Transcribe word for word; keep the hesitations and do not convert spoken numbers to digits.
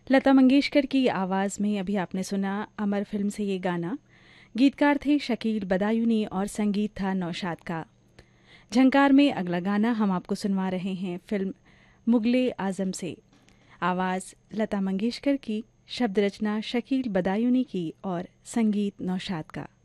लता मंगेशकर की आवाज़ में अभी आपने सुना अमर फिल्म से ये गाना। गीतकार थे शकील बदायूनी और संगीत था नौशाद का। झंकार में अगला गाना हम आपको सुनवा रहे हैं फिल्म मुगले आज़म से। आवाज़ लता मंगेशकर की, शब्द रचना शकील बदायूनी की और संगीत नौशाद का।